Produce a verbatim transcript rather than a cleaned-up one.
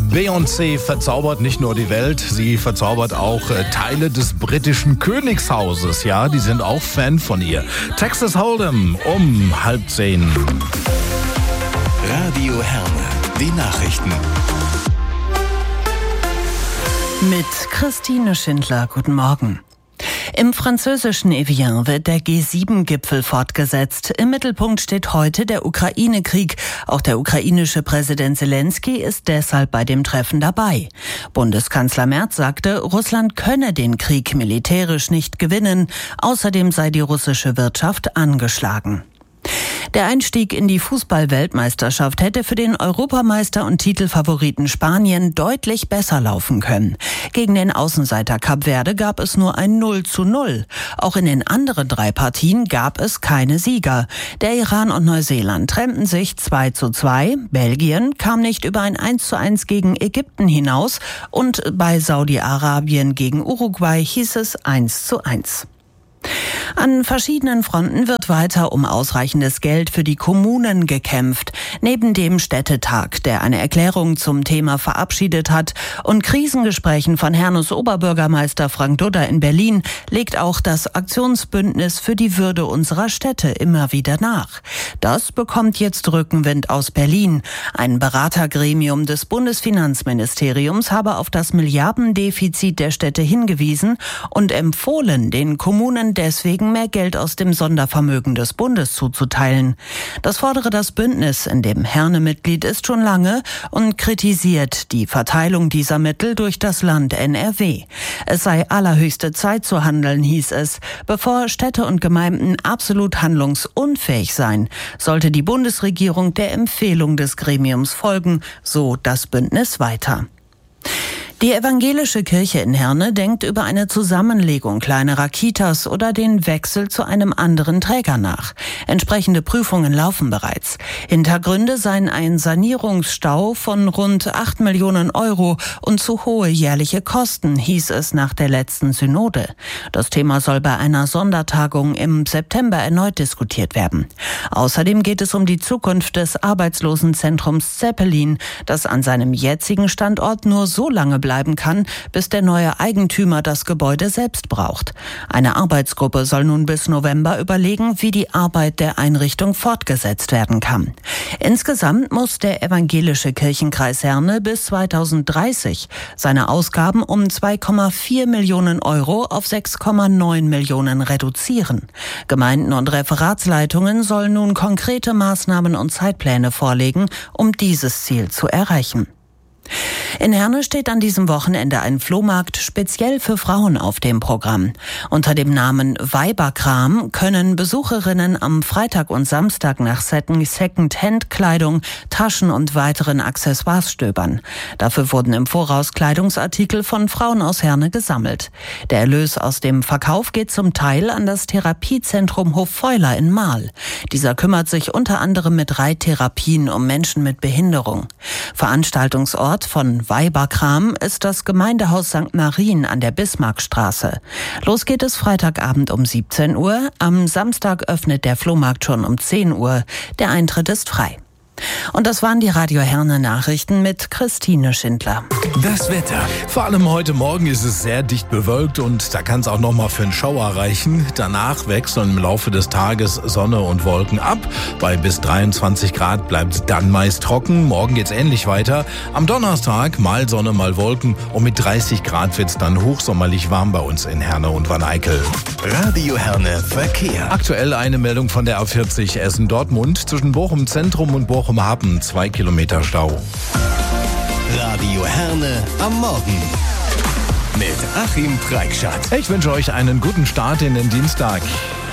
Beyoncé verzaubert nicht nur die Welt, sie verzaubert auch äh, Teile des britischen Königshauses. Ja, die sind auch Fan von ihr. Texas Hold'em um halb zehn. Radio Herne, die Nachrichten. Mit Christine Schindler, guten Morgen. Im französischen Evian wird der G sieben Gipfel fortgesetzt. Im Mittelpunkt steht heute der Ukraine-Krieg. Auch der ukrainische Präsident Zelensky ist deshalb bei dem Treffen dabei. Bundeskanzler Merz sagte, Russland könne den Krieg militärisch nicht gewinnen. Außerdem sei die russische Wirtschaft angeschlagen. Der Einstieg in die Fußball-Weltmeisterschaft hätte für den Europameister und Titelfavoriten Spanien deutlich besser laufen können. Gegen den Außenseiter Kap Verde gab es nur ein null zu null. Auch in den anderen drei Partien gab es keine Sieger. Der Iran und Neuseeland trennten sich zwei zu zwei. Belgien kam nicht über ein eins zu eins gegen Ägypten hinaus. Und bei Saudi-Arabien gegen Uruguay hieß es eins zu eins. An verschiedenen Fronten wird weiter um ausreichendes Geld für die Kommunen gekämpft. Neben dem Städtetag, der eine Erklärung zum Thema verabschiedet hat, und Krisengesprächen von Hernes Oberbürgermeister Frank Dudder in Berlin, legt auch das Aktionsbündnis für die Würde unserer Städte immer wieder nach. Das bekommt jetzt Rückenwind aus Berlin. Ein Beratergremium des Bundesfinanzministeriums habe auf das Milliardendefizit der Städte hingewiesen und empfohlen, den Kommunen deswegen mehr Geld aus dem Sondervermögen des Bundes zuzuteilen. Das fordere das Bündnis, in dem Herne Mitglied ist, schon lange und kritisiert die Verteilung dieser Mittel durch das Land N R W. Es sei allerhöchste Zeit zu handeln, hieß es. Bevor Städte und Gemeinden absolut handlungsunfähig seien, sollte die Bundesregierung der Empfehlung des Gremiums folgen, so das Bündnis weiter. Die evangelische Kirche in Herne denkt über eine Zusammenlegung kleinerer Kitas oder den Wechsel zu einem anderen Träger nach. Entsprechende Prüfungen laufen bereits. Hintergründe seien ein Sanierungsstau von rund acht Millionen Euro und zu hohe jährliche Kosten, hieß es nach der letzten Synode. Das Thema soll bei einer Sondertagung im September erneut diskutiert werden. Außerdem geht es um die Zukunft des Arbeitslosenzentrums Zeppelin, das an seinem jetzigen Standort nur so lange bleibt, bleiben kann, bis der neue Eigentümer das Gebäude selbst braucht. Eine Arbeitsgruppe soll nun bis November überlegen, wie die Arbeit der Einrichtung fortgesetzt werden kann. Insgesamt muss der evangelische Kirchenkreis Herne bis zweitausenddreißig seine Ausgaben um zwei Komma vier Millionen Euro auf sechs Komma neun Millionen reduzieren. Gemeinden und Referatsleitungen sollen nun konkrete Maßnahmen und Zeitpläne vorlegen, um dieses Ziel zu erreichen. In Herne steht an diesem Wochenende ein Flohmarkt speziell für Frauen auf dem Programm. Unter dem Namen Weiberkram können Besucherinnen am Freitag und Samstag nach Second-Hand-Kleidung, Taschen und weiteren Accessoires stöbern. Dafür wurden im Voraus Kleidungsartikel von Frauen aus Herne gesammelt. Der Erlös aus dem Verkauf geht zum Teil an das Therapiezentrum Hoffeuler in Marl. Dieser kümmert sich unter anderem mit Reittherapien um Menschen mit Behinderung. Veranstaltungsort von Weiberkram ist das Gemeindehaus Sankt Marien an der Bismarckstraße. Los geht es Freitagabend um siebzehn Uhr. Am Samstag öffnet der Flohmarkt schon um zehn Uhr. Der Eintritt ist frei. Und das waren die Radio Herne Nachrichten mit Christine Schindler. Das Wetter. Vor allem heute Morgen ist es sehr dicht bewölkt und da kann es auch noch mal für einen Schauer reichen. Danach wechseln im Laufe des Tages Sonne und Wolken ab. Bei bis dreiundzwanzig Grad bleibt es dann meist trocken. Morgen geht's ähnlich weiter. Am Donnerstag mal Sonne, mal Wolken und mit dreißig Grad wird's dann hochsommerlich warm bei uns in Herne und Wanne-Eickel. Radio Herne Verkehr. Aktuell eine Meldung von der A vierzig Essen-Dortmund zwischen Bochum Zentrum und Bochum Hafen, zwei Kilometer Stau. Radio Herne am Morgen mit Achim Preikschat. Ich wünsche euch einen guten Start in den Dienstag.